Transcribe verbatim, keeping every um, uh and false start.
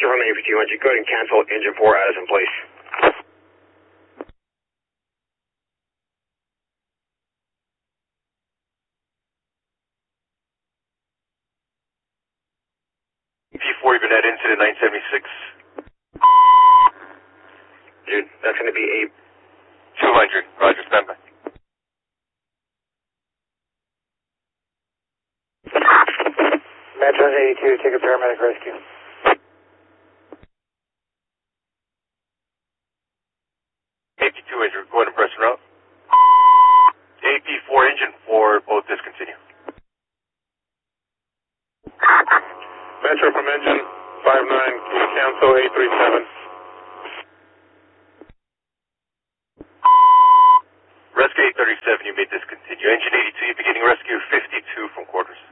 Metro from A P two hundred, go ahead and cancel engine four Addison, please. A P four, you've been at incident nine seventy-six. Dude, that's going to be a... two hundred, roger, standby. Metro eighty-two, take a paramedic rescue. A P two hundred, go ahead and press en route. A P four engine four, both discontinue. Metro from engine five nine, can you cancel eight three seven? Rescue eight thirty-seven, you may discontinue. Engine eighty-two, you're beginning rescue fifty-two from quarters.